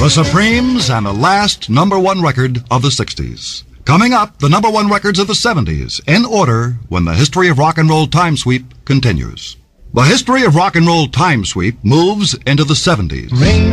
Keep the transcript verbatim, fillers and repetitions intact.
The Supremes and the last number one record of the sixties. Coming up, the number one records of the seventies, in order when the History of Rock and Roll Time Sweep continues. The History of Rock and Roll Time Sweep moves into the seventies.